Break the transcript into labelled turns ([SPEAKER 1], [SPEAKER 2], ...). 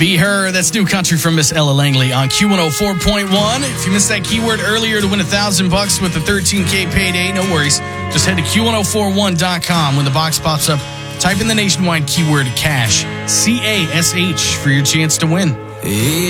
[SPEAKER 1] Be Her. That's new country from Miss Ella Langley on Q104.1. If you missed that keyword earlier to win $1,000 with the 13K payday, no worries. Just head to Q1041.com. When the box pops up, type in the nationwide keyword cash, CASH, for your chance to win.